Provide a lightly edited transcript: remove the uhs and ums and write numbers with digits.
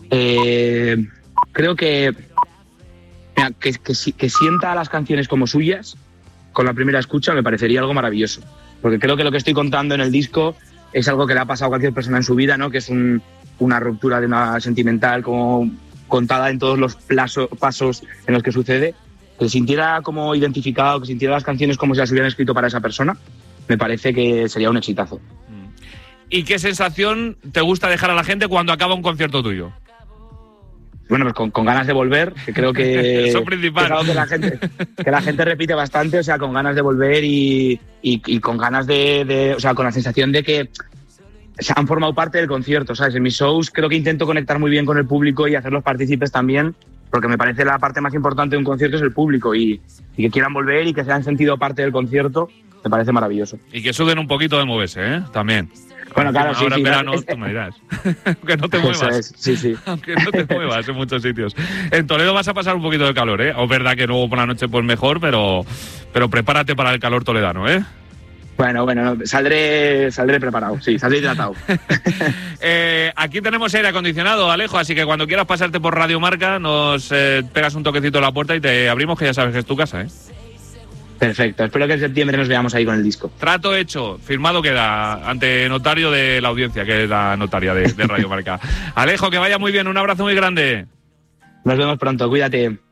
Creo que sienta las canciones como suyas con la primera escucha me parecería algo maravilloso. Porque creo que lo que estoy contando en el disco es algo que le ha pasado a cualquier persona en su vida, ¿no? Que es una ruptura de una sentimental como contada en todos los pasos en los que sucede. Que se sintiera como identificado, que sintiera las canciones como si las hubieran escrito para esa persona, me parece que sería un exitazo. ¿Y qué sensación te gusta dejar a la gente cuando acaba un concierto tuyo? Bueno, pues con ganas de volver, que creo que eso principal. Es algo que la gente repite bastante, o sea, con ganas de volver y con ganas o sea, con la sensación de que se han formado parte del concierto, ¿sabes? En mis shows creo que intento conectar muy bien con el público y hacerlos partícipes también, porque me parece la parte más importante de un concierto es el público y que quieran volver y que se hayan sentido parte del concierto, me parece maravilloso. Y que suden un poquito de moverse, ¿eh? También. Bueno, claro, ahora en verano, no, tú me dirás. Aunque no te muevas. Sí. Aunque no te muevas en muchos sitios. En Toledo vas a pasar un poquito de calor, ¿eh? Es verdad que luego por la noche pues mejor, pero prepárate para el calor toledano, ¿eh? Bueno, saldré preparado, sí, saldré hidratado. Aquí tenemos aire acondicionado, Alejo, así que cuando quieras pasarte por Radio Marca nos pegas un toquecito a la puerta y te abrimos, que ya sabes que es tu casa, ¿eh? Perfecto, espero que en septiembre nos veamos ahí con el disco. Trato hecho, firmado queda ante notario de la audiencia, que es la notaria de Radio Marca. Alejo, que vaya muy bien, un abrazo muy grande. Nos vemos pronto, cuídate.